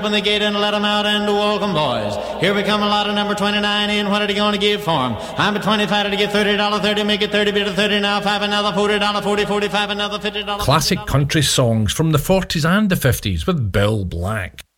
Open the gate and let 'em out and welcome, boys. Here we come, a lot of number 29 in. What are they going to give for 'em? I'm at 25 to get $30, 30, make it 30, bit of 30 now, 5, another $40, 40, 45, another $50. Classic country songs from the 40s and the 50s with Bill Black.